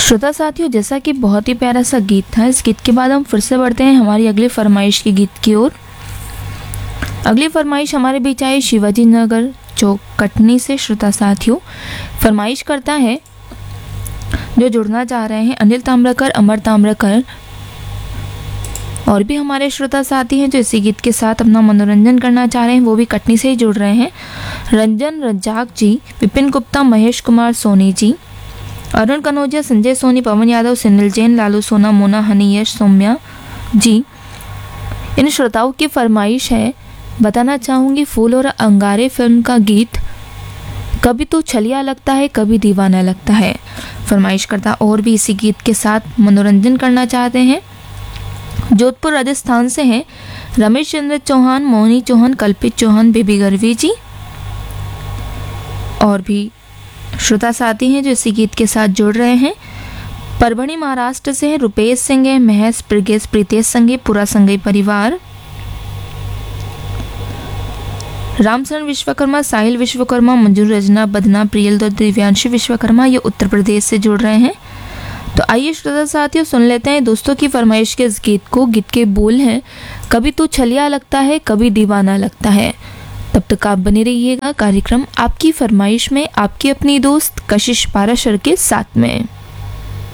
श्रोता साथियों, जैसा कि बहुत ही प्यारा सा गीत था, इस गीत के बाद हम फिर से बढ़ते हैं हमारी अगली फरमाइश के गीत की ओर। अगली फरमाइश हमारे बीच आई शिवाजी नगर चौक कटनी से। श्रोता साथियों, फरमाइश करता है, जो जुड़ना चाह रहे हैं अनिल ताम्रकर, अमर ताम्रकर और भी हमारे श्रोता साथी हैं जो इसी गीत के साथ अपना मनोरंजन करना चाह रहे हैं, वो भी कटनी से ही जुड़ रहे हैं। रंजन रज्जाक जी, विपिन गुप्ता, महेश कुमार सोनी जी, अरुण कनौजिया, संजय सोनी, पवन यादव, सुनील जैन, लालू सोना, मोना, हनी, यश, सौम्या जी। इन श्रोताओं की फरमाइश है, बताना चाहूँगी फूल और अंगारे फिल्म का गीत कभी तो छलिया लगता है कभी दीवाना लगता है। फरमाइश करता और भी इसी गीत के साथ मनोरंजन करना चाहते हैं। जोधपुर राजस्थान से हैं रमेश चंद्र चौहान, मोहनी चौहान, कल्पित चौहान, बेबी गर्वी जी और भी श्रोता साथी हैं जो इसी गीत के साथ जुड़ रहे हैं। परभणी महाराष्ट्र से हैं रुपेश सिंह है, महेश, प्रिगेश, प्रीतेश संगे, पूरा संगे परिवार, रामचरण विश्वकर्मा, साहिल विश्वकर्मा, मंजूर, रजना, बदना, प्रियल दत्त, दिव्यांशी विश्वकर्मा, ये उत्तर प्रदेश से जुड़ रहे हैं। तो आइए श्रोता साथियों, सुन लेते हैं दोस्तों की फरमाइश के इस गीत को। गीत के बोल हैं, कभी तो छलिया लगता है कभी दीवाना लगता है। तब तक आप बने रहिएगा कार्यक्रम आपकी फरमाइश में आपकी अपनी दोस्त कशिश पाराशर के साथ में।